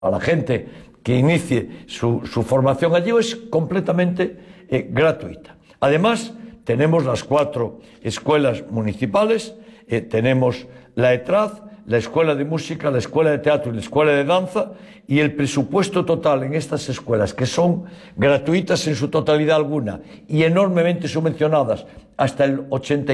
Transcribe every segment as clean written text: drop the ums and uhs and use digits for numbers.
a la gente que inicie su formación allí es completamente gratuita. Además, tenemos las 4 escuelas municipales, tenemos la ETRAZ, la Escuela de Música, la Escuela de Teatro y la Escuela de Danza, y el presupuesto total en estas escuelas, que son gratuitas en su totalidad alguna y enormemente subvencionadas, hasta el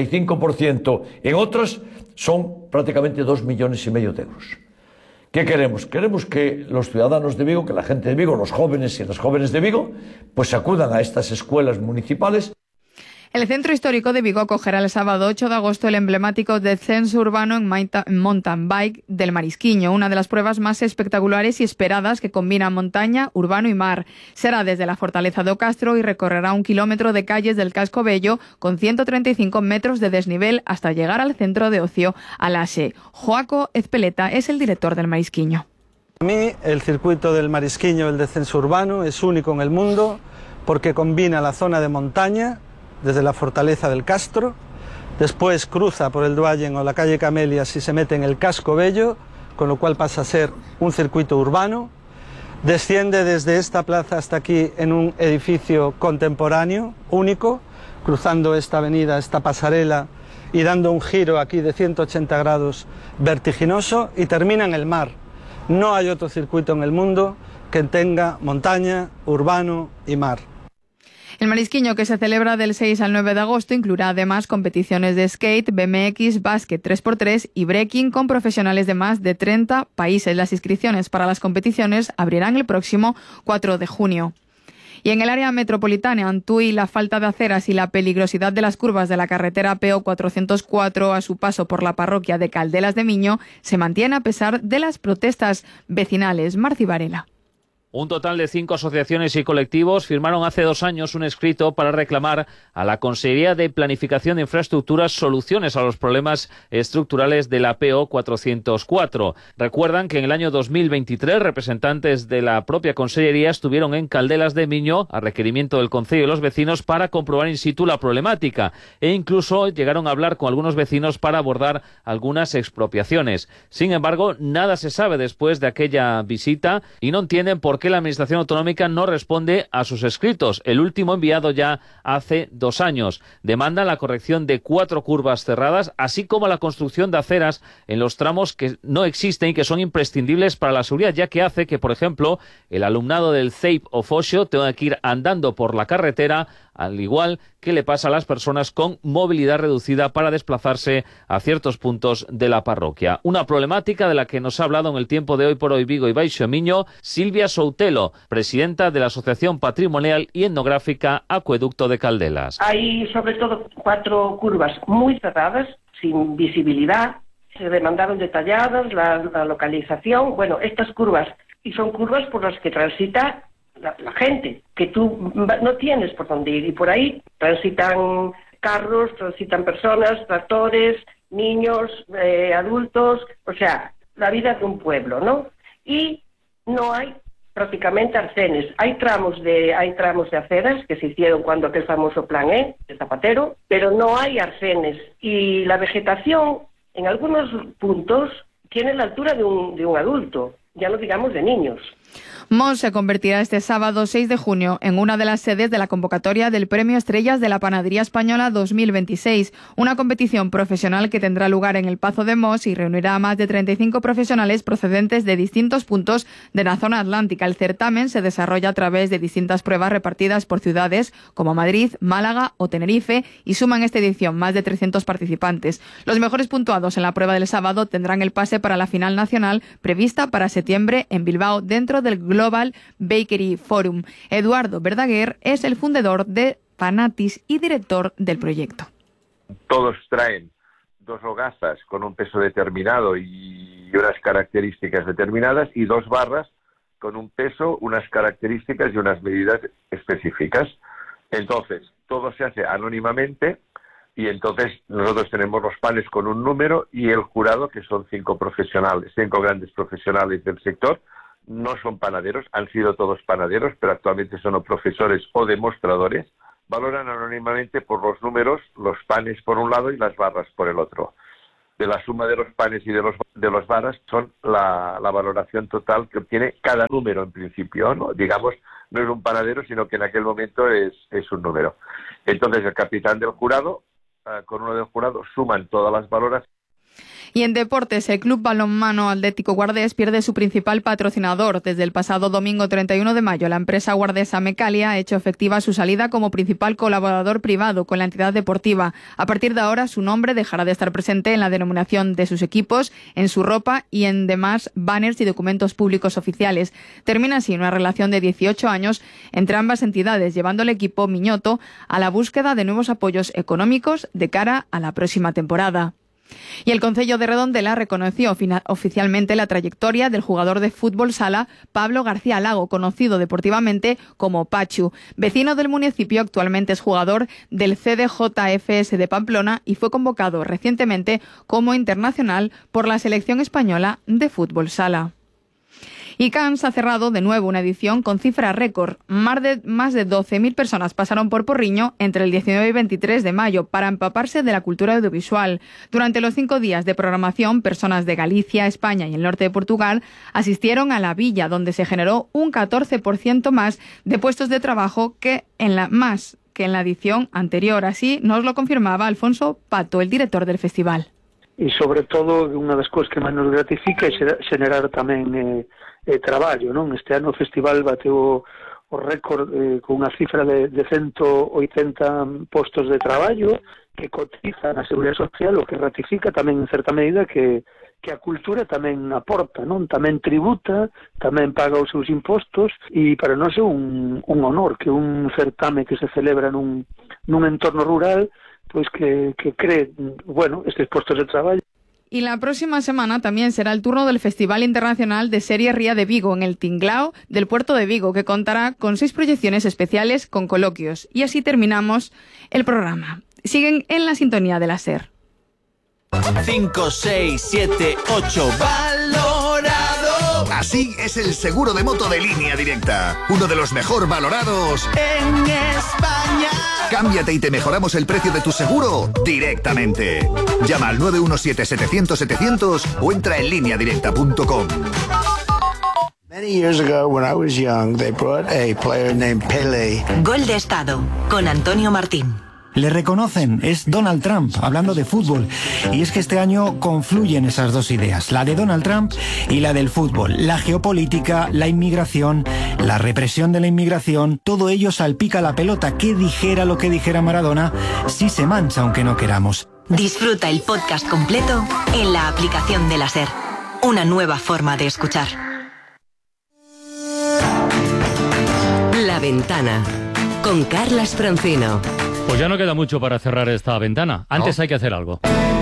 85% en otras, son prácticamente 2,5 millones de euros. ¿Qué queremos? Queremos que los ciudadanos de Vigo, que la gente de Vigo, los jóvenes y las jóvenes de Vigo, pues acudan a estas escuelas municipales. El Centro Histórico de Vigo acogerá el sábado 8 de agosto el emblemático descenso urbano en mountain bike del Marisquiño, una de las pruebas más espectaculares y esperadas que combina montaña, urbano y mar. Será desde la Fortaleza do Castro y recorrerá 1 kilómetro de calles del Casco Bello con 135 metros de desnivel hasta llegar al centro de ocio Alaxe. Joaco Ezpeleta es el director del Marisquiño. Para mí, el circuito del Marisquiño, el descenso urbano, es único en el mundo porque combina la zona de montaña desde la Fortaleza del Castro, después cruza por el Duallen o la calle Camelias y se mete en el Casco Bello, con lo cual pasa a ser un circuito urbano, desciende desde esta plaza hasta aquí en un edificio contemporáneo, único, cruzando esta avenida, esta pasarela y dando un giro aquí de 180 grados vertiginoso, y termina en el mar. No hay otro circuito en el mundo que tenga montaña, urbano y mar. El Marisquiño, que se celebra del 6 al 9 de agosto, incluirá además competiciones de skate, BMX, básquet 3x3 y breaking con profesionales de más de 30 países. Las inscripciones para las competiciones abrirán el próximo 4 de junio. Y en el área metropolitana, Antúi, la falta de aceras y la peligrosidad de las curvas de la carretera PO 404 a su paso por la parroquia de Caldelas de Miño se mantiene a pesar de las protestas vecinales. Marci Varela. Un total de 5 asociaciones y colectivos firmaron hace 2 años un escrito para reclamar a la Consejería de Planificación de Infraestructuras soluciones a los problemas estructurales de la PO 404. Recuerdan que en el año 2023 representantes de la propia Consellería estuvieron en Caldelas de Miño a requerimiento del Concello y los vecinos para comprobar in situ la problemática, e incluso llegaron a hablar con algunos vecinos para abordar algunas expropiaciones. Sin embargo, nada se sabe después de aquella visita y no entienden por qué la Administración Autonómica no responde a sus escritos, el último enviado ya hace 2 años. Demandan la corrección de 4 curvas cerradas, así como la construcción de aceras en los tramos que no existen y que son imprescindibles para la seguridad, ya que hace que, por ejemplo, el alumnado del CEIP o Foxo tenga que ir andando por la carretera, al igual que le pasa a las personas con movilidad reducida para desplazarse a ciertos puntos de la parroquia. Una problemática de la que nos ha hablado en el tiempo de Hoy por Hoy Vigo y Baixo Miño Silvia Soutelo, presidenta de la Asociación Patrimonial y Etnográfica Acueducto de Caldelas. Hay sobre todo 4 curvas muy cerradas, sin visibilidad. Se demandaron detalladas, la localización. Bueno, estas curvas, y son curvas por las que transita la gente, que tú no tienes por dónde ir, y por ahí transitan carros, transitan personas, tractores, niños, adultos, o sea, la vida de un pueblo, ¿no? Y no hay prácticamente arcenes. Hay tramos de aceras que se hicieron cuando aquel famoso plan de Zapatero, pero no hay arcenes, y la vegetación en algunos puntos tiene la altura de un adulto, ya no digamos de niños. Mos se convertirá este sábado 6 de junio en una de las sedes de la convocatoria del Premio Estrellas de la Panadería Española 2026, una competición profesional que tendrá lugar en el Pazo de Mos y reunirá a más de 35 profesionales procedentes de distintos puntos de la zona atlántica. El certamen se desarrolla a través de distintas pruebas repartidas por ciudades como Madrid, Málaga o Tenerife y suma en esta edición más de 300 participantes. Los mejores puntuados en la prueba del sábado tendrán el pase para la final nacional prevista para septiembre en Bilbao dentro del Global Bakery Forum. Eduardo Verdaguer es el fundador de Fanatis y director del proyecto. Todos traen 2 hogazas con un peso determinado y unas características determinadas, y 2 barras con un peso, unas características y unas medidas específicas. Entonces, todo se hace anónimamente, y entonces nosotros tenemos los panes con un número y el jurado, que son 5 profesionales, 5 grandes profesionales del sector. No son panaderos, han sido todos panaderos, pero actualmente son profesores o demostradores. Valoran anónimamente por los números los panes por un lado y las barras por el otro. de la suma de los panes y de los varas son la valoración total que obtiene cada número en principio, ¿no? Digamos, no es un panadero, sino que en aquel momento es un número. Entonces el capitán del jurado, con uno del jurado, suman todas las valoraciones. Y en deportes, el Club Balonmano Atlético Guardés pierde su principal patrocinador. Desde el pasado domingo 31 de mayo, la empresa guardesa Mecalia ha hecho efectiva su salida como principal colaborador privado con la entidad deportiva. A partir de ahora, su nombre dejará de estar presente en la denominación de sus equipos, en su ropa y en demás banners y documentos públicos oficiales. Termina así una relación de 18 años entre ambas entidades, llevando al equipo miñoto a la búsqueda de nuevos apoyos económicos de cara a la próxima temporada. Y el Concello de Redondela reconoció oficialmente la trayectoria del jugador de fútbol sala Pablo García Lago, conocido deportivamente como Pachu. Vecino del municipio, actualmente es jugador del CDJFS de Pamplona y fue convocado recientemente como internacional por la selección española de fútbol sala. Y Cannes ha cerrado de nuevo una edición con cifra récord. Más de 12.000 personas pasaron por Porriño entre el 19 y 23 de mayo para empaparse de la cultura audiovisual. Durante los 5 días de programación, personas de Galicia, España y el norte de Portugal asistieron a la villa, donde se generó un 14% más de puestos de trabajo que en la edición anterior. Así nos lo confirmaba Alfonso Pato, el director del festival. E sobre todo, unha das cousas que máis nos gratifica é xerar tamén traballo, non? Este ano o festival bateu o récord con unha cifra de 180 postos de traballo que cotizan a Seguridade Social, o que ratifica tamén en certa medida que a cultura tamén aporta, non? Tamén tributa, tamén paga os seus impostos, e para nós é un honor que un certame que se celebra nun entorno rural pues que cree, estos puestos de trabajo. Y la próxima semana también será el turno del Festival Internacional de Serie Ría de Vigo, en el Tinglao del puerto de Vigo, que contará con 6 proyecciones especiales con coloquios. Y así terminamos el programa. Siguen en la sintonía de la SER. 5, 6, 7, 8, valorado. Así es el seguro de moto de Línea Directa, uno de los mejor valorados en España. Cámbiate y te mejoramos el precio de tu seguro directamente. Llama al 917-700-700 o entra en lineadirecta.com. Many years ago, when I was young, they brought a player named Pelé. Gol de Estado, con Antonio Martín. Le reconocen, es Donald Trump, hablando de fútbol. Y es que este año confluyen esas dos ideas, la de Donald Trump y la del fútbol. La geopolítica, la inmigración, la represión de la inmigración, todo ello salpica la pelota. Que dijera lo que dijera Maradona, sí se mancha aunque no queramos. Disfruta el podcast completo en la aplicación de la SER. Una nueva forma de escuchar. La Ventana, con Carlas Francino. Pues ya no queda mucho para cerrar esta ventana. Antes hay que hacer algo.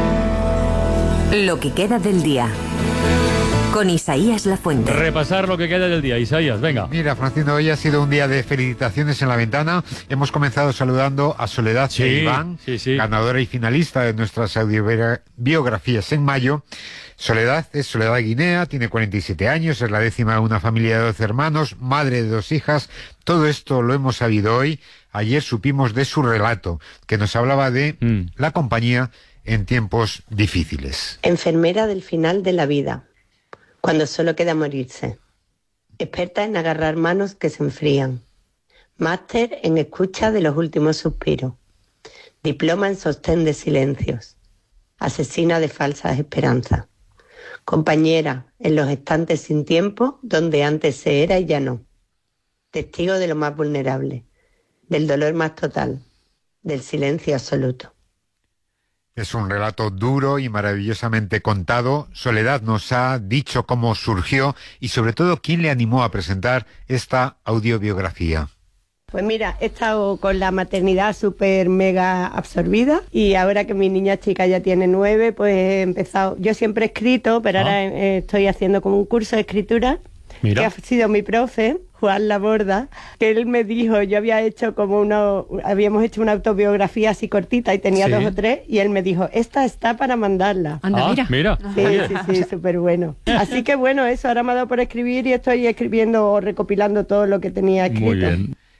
Lo que queda del día. Con Isaías Lafuente. Repasar lo que queda del día. Isaías, venga. Mira, Francino, hoy ha sido un día de felicitaciones en la ventana. Hemos comenzado saludando a Soledad Iván, ganadora y finalista de nuestras audiobiografías en mayo. Soledad es Soledad Guinea, tiene 47 años, es la 10ª de una familia de 12 hermanos, madre de 2 hijas. Todo esto lo hemos sabido hoy. Ayer supimos de su relato, que nos hablaba de la compañía en tiempos difíciles. Enfermera del final de la vida, cuando solo queda morirse. Experta en agarrar manos que se enfrían. Máster en escucha de los últimos suspiros. Diploma en sostén de silencios. Asesina de falsas esperanzas. Compañera en los estantes sin tiempo, donde antes se era y ya no. Testigo de lo más vulnerable. Del dolor más total, del silencio absoluto. Es un relato duro y maravillosamente contado. Soledad nos ha dicho cómo surgió y sobre todo quién le animó a presentar esta audiobiografía. Pues mira, he estado con la maternidad súper mega absorbida y ahora que mi niña chica ya tiene 9, pues he empezado. Yo siempre he escrito, pero ahora estoy haciendo como un curso de escritura. Mira. Que ha sido mi profe, Juan Laborda, que él me dijo, yo había hecho habíamos hecho una autobiografía así cortita y tenía 2 o 3, y él me dijo, esta está para mandarla. Anda, mira. Sí, súper bueno. Así que bueno, eso, ahora me ha dado por escribir y estoy escribiendo o recopilando todo lo que tenía escrito. Muy bien.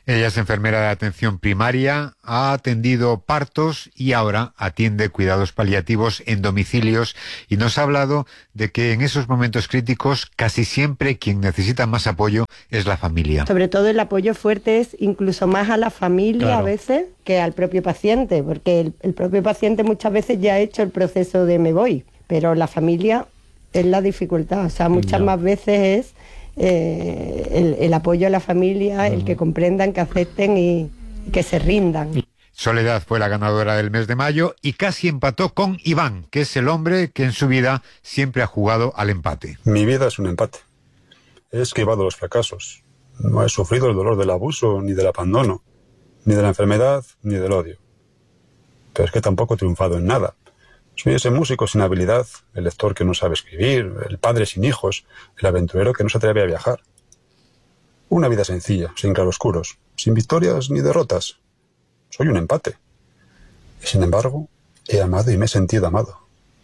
Ella es enfermera de atención primaria, ha atendido partos y ahora atiende cuidados paliativos en domicilios y nos ha hablado de que en esos momentos críticos casi siempre quien necesita más apoyo es la familia. Sobre todo el apoyo fuerte es incluso más a la familia, claro, a veces que al propio paciente, porque el propio paciente muchas veces ya ha hecho el proceso de me voy, pero la familia es la dificultad, o sea, muchas más veces es el apoyo a la familia, el que comprendan, que acepten y que se rindan. Soledad fue la ganadora del mes de mayo y casi empató con Iván, que es el hombre que en su vida siempre ha jugado al empate. Mi vida es un empate. He esquivado los fracasos. No he sufrido el dolor del abuso, ni del abandono, ni de la enfermedad, ni del odio. Pero es que tampoco he triunfado en nada. Soy ese músico sin habilidad, el lector que no sabe escribir, el padre sin hijos, el aventurero que no se atreve a viajar. Una vida sencilla, sin claroscuros, sin victorias ni derrotas. Soy un empate. Y sin embargo, he amado y me he sentido amado.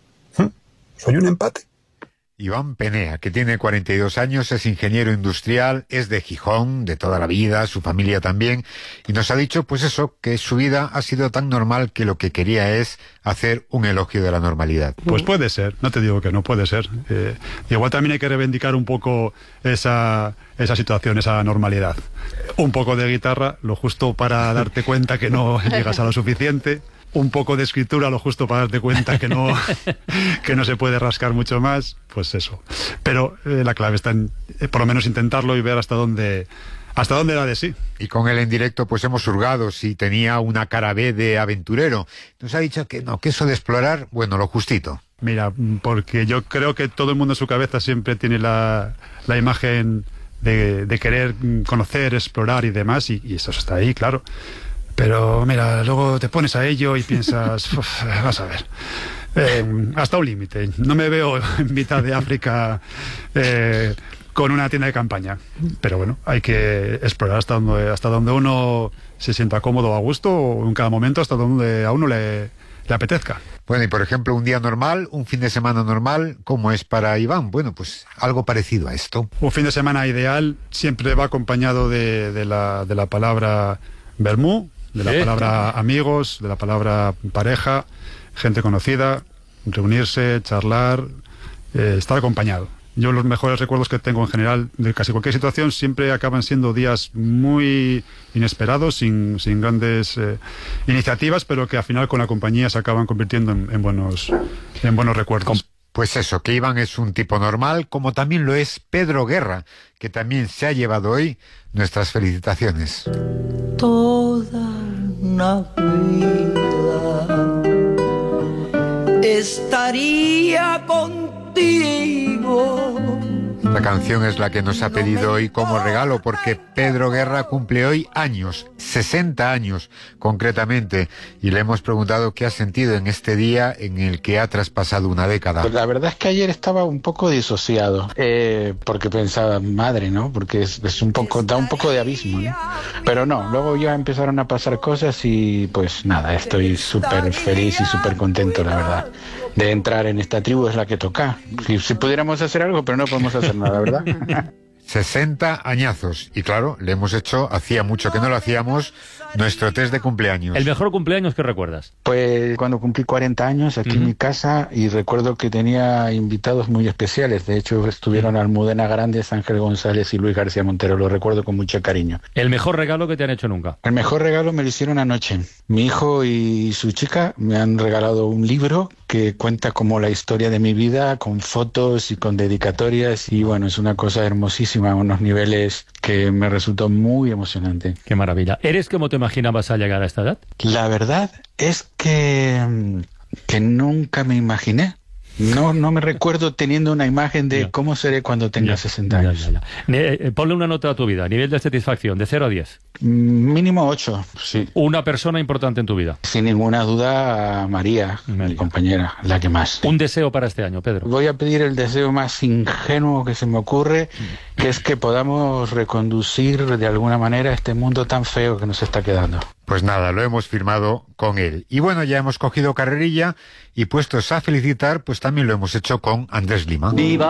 Soy un empate. Iván Penea, que tiene 42 años, es ingeniero industrial, es de Gijón, de toda la vida, su familia también, y nos ha dicho, pues eso, que su vida ha sido tan normal que lo que quería es hacer un elogio de la normalidad. Pues puede ser, no te digo que no puede ser. Igual también hay que reivindicar un poco esa situación, esa normalidad. Un poco de guitarra, lo justo para darte cuenta que no llegas a lo suficiente. Un poco de escritura, lo justo para darte cuenta que no se puede rascar mucho más, pues eso. Pero la clave está en, por lo menos, intentarlo y ver hasta dónde da de sí. Y con él en directo pues hemos hurgado si tenía una cara B de aventurero. Nos ha dicho que no, que eso de explorar, bueno, lo justito. Mira, porque yo creo que todo el mundo en su cabeza siempre tiene la imagen de querer conocer, explorar y demás, y eso está ahí, claro. Pero mira, luego te pones a ello y piensas, vas a ver, hasta un límite. No me veo en mitad de África con una tienda de campaña. Pero bueno, hay que explorar hasta donde uno se sienta cómodo, a gusto, o en cada momento hasta donde a uno le apetezca. Bueno, y por ejemplo, un día normal, un fin de semana normal, ¿cómo es para Iván? Bueno, pues algo parecido a esto. Un fin de semana ideal siempre va acompañado de la palabra vermú, de la palabra amigos, de la palabra pareja, gente conocida, reunirse, charlar, estar acompañado. Yo los mejores recuerdos que tengo en general de casi cualquier situación siempre acaban siendo días muy inesperados, sin grandes iniciativas, pero que al final con la compañía se acaban convirtiendo en buenos recuerdos. Pues eso, que Iván es un tipo normal, como también lo es Pedro Guerra, que también se ha llevado hoy nuestras felicitaciones. Toda una vida estaría contigo. La canción es la que nos ha pedido hoy como regalo, porque Pedro Guerra cumple hoy años, 60 años concretamente, y le hemos preguntado qué ha sentido en este día en el que ha traspasado una década. Pues la verdad es que ayer estaba un poco disociado, porque pensaba, madre, ¿no? Porque es un poco, da un poco de abismo, ¿no? Pero no, luego ya empezaron a pasar cosas y pues nada, estoy súper feliz y súper contento, la verdad, de entrar en esta tribu. Es la que toca. Si pudiéramos hacer algo, pero no podemos hacer nada, ¿verdad? 60 añazos. Y claro, le hemos hecho, hacía mucho que no lo hacíamos, nuestro test de cumpleaños. ¿El mejor cumpleaños que recuerdas? Pues cuando cumplí 40 años aquí en mi casa, y recuerdo que tenía invitados muy especiales. De hecho, estuvieron Almudena Grandes, Ángel González y Luis García Montero. Lo recuerdo con mucho cariño. ¿El mejor regalo que te han hecho nunca? El mejor regalo me lo hicieron anoche. Mi hijo y su chica me han regalado un libro que cuenta como la historia de mi vida, con fotos y con dedicatorias, y bueno, es una cosa hermosísima, a unos niveles que me resultó muy emocionante. Qué maravilla. ¿Eres como te imaginabas al llegar a esta edad? La verdad es que nunca me imaginé. No me recuerdo teniendo una imagen de cómo seré cuando tenga 60 años. Ponle una nota a tu vida, nivel de satisfacción, de 0 a 10. Mínimo 8, sí. ¿Una persona importante en tu vida? Sin ninguna duda, María, mi compañera, la que más. ¿Un deseo para este año, Pedro? Voy a pedir el deseo más ingenuo que se me ocurre, que es que podamos reconducir de alguna manera este mundo tan feo que nos está quedando. Pues nada, lo hemos firmado con él. Y bueno, ya hemos cogido carrerilla y puestos a felicitar, pues también lo hemos hecho con Andrés Lima. Viva